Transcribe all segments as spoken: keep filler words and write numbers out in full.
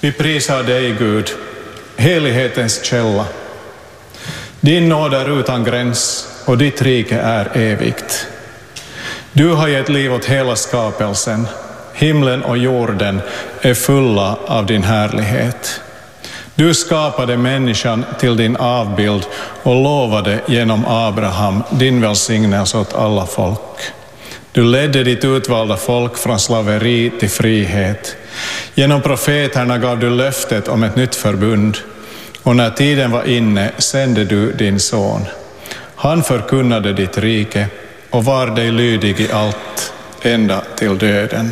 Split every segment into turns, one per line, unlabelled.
Vi prisar dig, Gud, helighetens källa. Din nåd är utan gräns och ditt rike är evigt. Du har gett liv åt hela skapelsen. Himlen och jorden är fulla av din härlighet. Du skapade människan till din avbild och lovade genom Abraham din välsignelse åt alla folk. Du ledde ditt utvalda folk från slaveri till frihet. Genom profeterna gav du löftet om ett nytt förbund. Och när tiden var inne sände du din son. Han förkunnade ditt rike och var dig lydig i allt, ända till döden.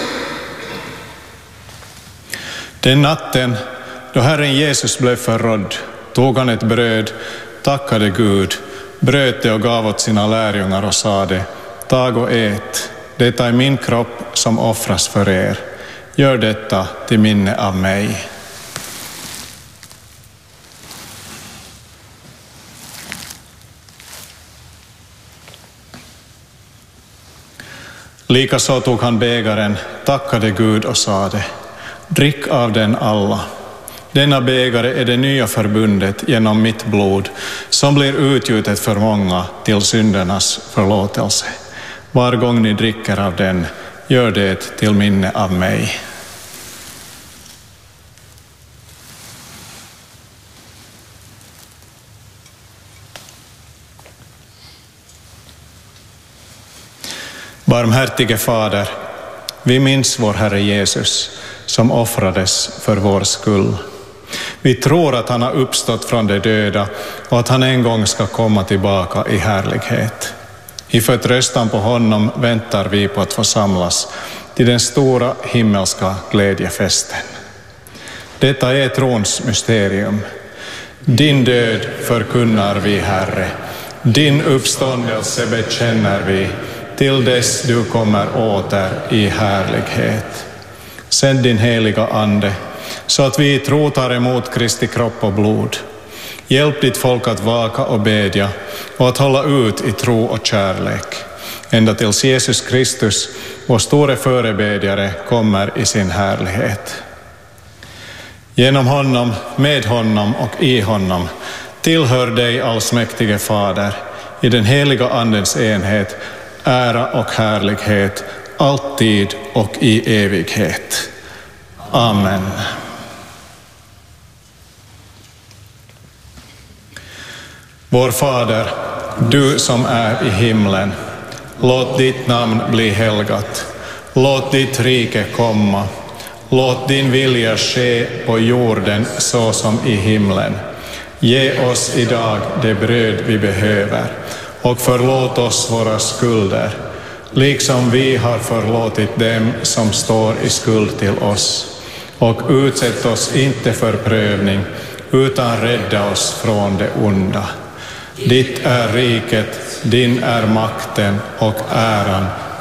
Den natten då Herren Jesus blev förrådd tog han ett bröd, tackade Gud, bröt det och gav åt sina lärjungar och sade: tag och ät, detta är min kropp som offras för er. Gör detta till minne av mig. Likaså tog han bägaren, tackade Gud och sade: drick av den alla. Denna bägare är det nya förbundet genom mitt blod, som blir utgjutet för många till syndernas förlåtelse. Var gång ni dricker av den, gör det till minne av mig. Barmhärtige Fader, vi minns vår Herre Jesus som offrades för vår skull. Vi tror att han har uppstått från de döda och att han en gång ska komma tillbaka i härlighet. I förtröstan på honom väntar vi på att få samlas till den stora himmelska glädjefesten. Detta är trons mysterium. Din död förkunnar vi, Herre. Din uppståndelse bekänner vi till dess du kommer åter i härlighet. Sänd din heliga ande så att vi i tro tar emot Kristi kropp och blod. Hjälp ditt folk att vaka och bedja och att hålla ut i tro och kärlek, ända tills Jesus Kristus, vår store förebedjare, kommer i sin härlighet. Genom honom, med honom och i honom tillhör dig, allsmäktige Fader, i den heliga andens enhet, ära och härlighet, alltid och i evighet. Amen. Vår Fader, du som är i himlen, låt ditt namn bli helgat. Låt ditt rike komma. Låt din vilja ske på jorden så som i himlen. Ge oss idag det bröd vi behöver och förlåt oss våra skulder, liksom vi har förlåtit dem som står i skuld till oss. Och utsätt oss inte för prövning, utan rädda oss från det onda. Ditt är riket, din är makten och äran